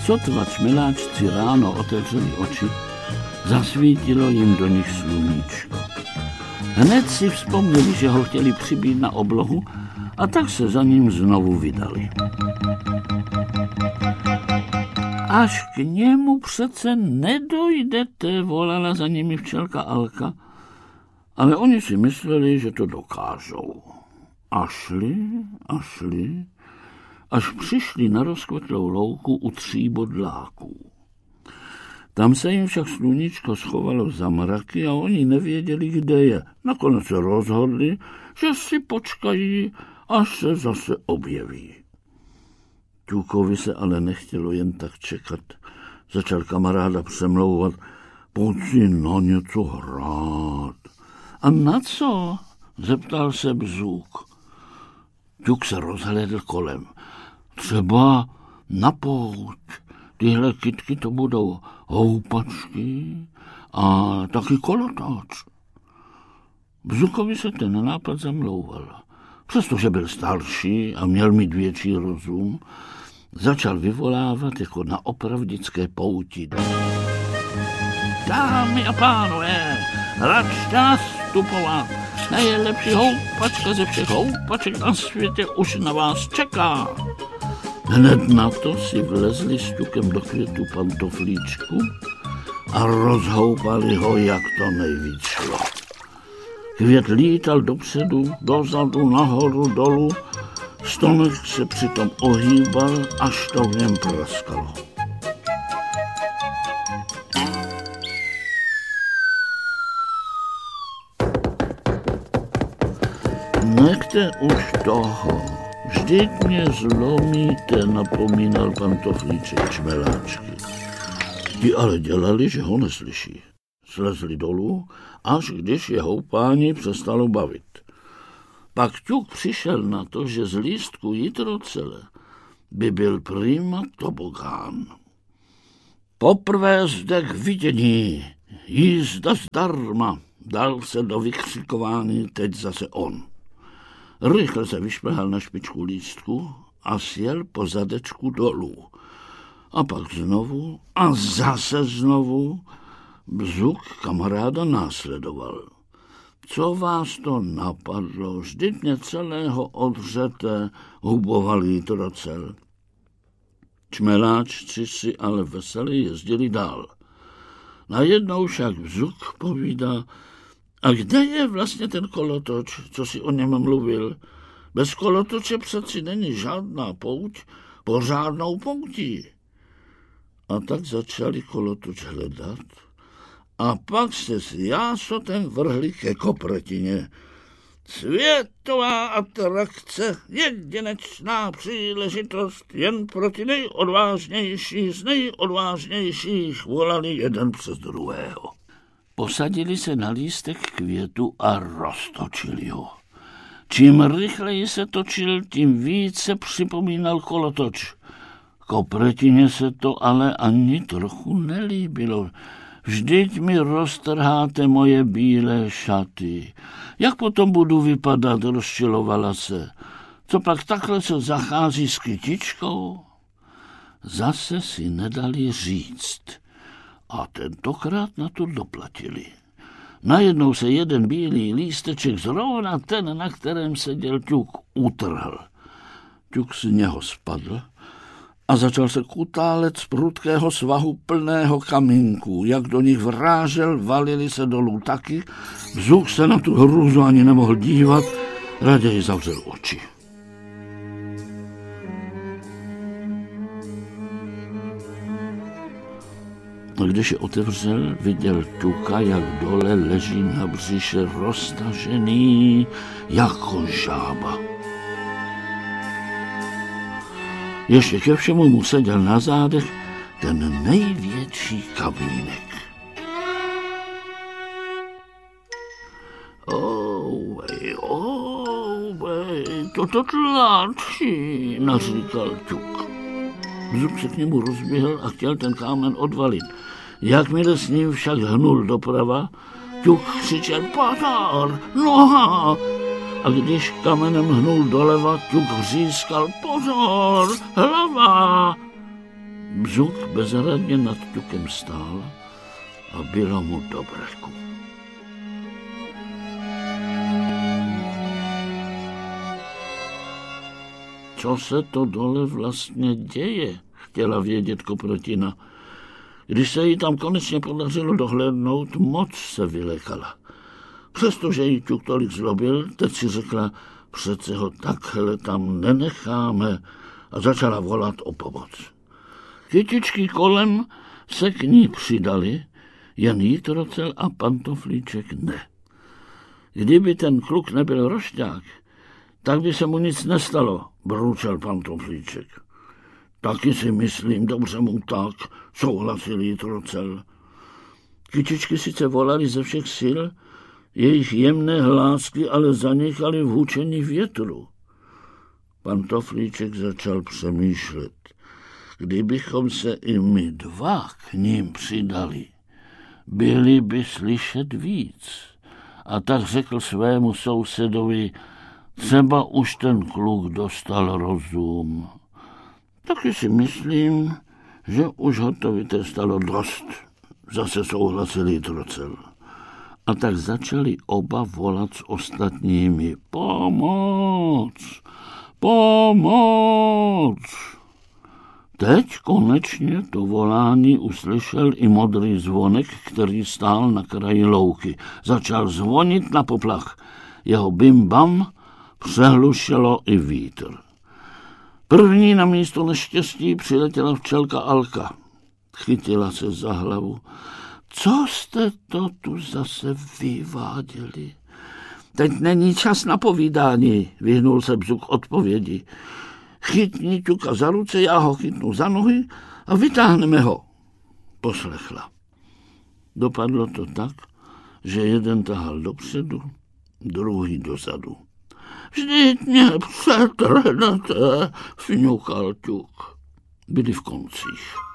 Sotva čmeláčci ráno otevřeli oči, zasvítilo jim do nich sluníčko. Hned si vzpomněli, že ho chtěli přibít na oblohu, a tak se za ním znovu vydali. Až k němu přece nedojdete, volala za nimi včelka Alka, ale oni si mysleli, že to dokážou. A šli, až přišli na rozkvetlou louku u 3 bodláků. Tam se jim však sluníčko schovalo za mraky a oni nevěděli, kde je. Nakonec se rozhodli, že si počkají, až se zase objeví. Ťukovi se ale nechtělo jen tak čekat. Začal kamaráda přemlouvat, pojď si na něco hrát. A na co? Zeptal se Bzůk. Ťuk se rozhlédl kolem. Třeba na pouť. Tyhle kytky to budou houpačky a taky kolotoč. Bzukovi se ten nápad zamlouval. Přestože byl starší a měl mít větší rozum, začal vyvolávat jako na opravdické pouti. Dámy a pánové, račte nastupovat. Nejlepší houpačka ze všech houpaček na světě už na vás čeká. Hned na to si vlezli s Ťukem do květu pantoflíčku a rozhoupali ho, jak to nejvíc šlo. Květ lítal dopředu, dozadu, nahoru, dolů, stonek se přitom ohýbal, až to v něm praskalo. Nechte už toho, vždyť mě zlomíte, napomínal pantoflíček čmeláčky. Ti ale dělali, že ho neslyší. Slezli dolů, až když je houpání přestalo bavit. Pak Ťuk přišel na to, že z lístku jitrocele by byl prima tobogán. Poprvé zde k vidění, jízda zdarma, dal se do vykřikování teď zase on. Rychle se vyšplhal na špičku lístku a sjel po zadečku dolů. A pak znovu a zase znovu Bzuk kamaráda následoval. Co vás to napadlo? Vždyť mě celého odřete, huboval jitrocel. Čmeláčci si ale veselě jezdili dál. Najednou však Bzuk povídá, a kde je vlastně ten kolotoč, co si o něm mluvil? Bez kolotoče přeci není žádná pouť pořádnou poutí. A tak začali kolotoč hledat a pak se s jásotem vrhli ke kopretině. Světová atrakce, jedinečná příležitost, jen pro ty nejodvážnější z nejodvážnějších, volali jeden přes druhého. Posadili se na lístek květu a roztočili ho. Čím rychleji se točil, tím více připomínal kolotoč. Kopretině se to ale ani trochu nelíbilo. Vždyť mi roztrháte moje bílé šaty. Jak potom budu vypadat, rozčilovala se. Co pak takhle se zachází s kytičkou? Zase si nedali říct. A tentokrát na to doplatili. Najednou se jeden bílý lísteček, zrovna ten, na kterém seděl Ťuk, utrhl. Ťuk z něho spadl a začal se kutálet z prudkého svahu plného kamínků. Jak do nich vrážel, valili se dolů taky. Bzuk se na tu hrůzu ani nemohl dívat, raději zavřel oči. A když je otevřel, viděl Ťuka, jak dole leží na břiše roztažený jako žába. Ještě ke všemu mu seděl na zádech ten největší kamínek. To tlačí, naříkal Ťuk. Bzuk se k němu rozběhl a chtěl ten kámen odvalit. Jakmile s ním však hnul doprava, Ťuk křičel pozor, noha! A když kamenem hnul doleva, Ťuk vřískal pozor, hlava! Bzuk bezradně nad ťukem stál a bylo mu dobré. Co se to dole vlastně děje, chtěla vědět Koprotina. Když se jí tam konečně podařilo dohlédnout, moc se vylekala. Přestože jí ťuk tolik zlobil, teď si řekla, přece ho takhle tam nenecháme, a začala volat o pomoc. Kytičky kolem se k ní přidali, jen Jitrocel a Pantoflíček ne. Kdyby ten kluk nebyl rošťák, tak by se mu nic nestalo, broučel Pantoflíček. Taky si myslím, dobře mu tak, souhlasil Jitrocel. Kytičky sice volali ze všech sil, jejich jemné hlásky ale zanikaly v hučení větru. Pantoflíček začal přemýšlet. Kdybychom se i my dva k ním přidali, byli by slyšet víc. A tak řekl svému sousedovi, třeba už ten kluk dostal rozum. Taky si myslím, že už ho to vytrestalo dost, zase souhlasil Jitrocel. A tak začali oba volat s ostatními. Pomoc! Pomoc! Teď konečně to volání uslyšel i modrý zvonek, který stál na kraji louky. Začal zvonit na poplach. Jeho bim-bam přehlušelo i vítr. První na místo neštěstí přiletěla včelka Alka. Chytila se za hlavu. Co jste to tu zase vyváděli? Teď není čas na povídání, vyhnul se Bzuk odpovědi. Chytni ťuka za ruce, já ho chytnu za nohy a vytáhneme ho. Poslechla. Dopadlo to tak, že jeden tahal dopředu, druhý dozadu. Vždyť mě přetrhnete, fňukal ťuk. Byli v koncích.